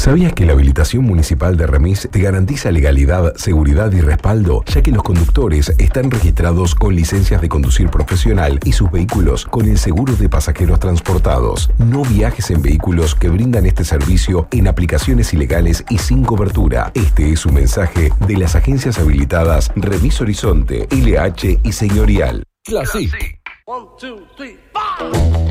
¿Sabías que la habilitación municipal de Remis te garantiza legalidad, seguridad y respaldo, ya que los conductores están registrados con licencias de conducir profesional y sus vehículos con el seguro de pasajeros transportados? No viajes en vehículos que brindan este servicio en aplicaciones ilegales y sin cobertura. Este es un mensaje de las agencias habilitadas Remis Horizonte, LH y Señorial. Classic. 1, 2, 3, 4.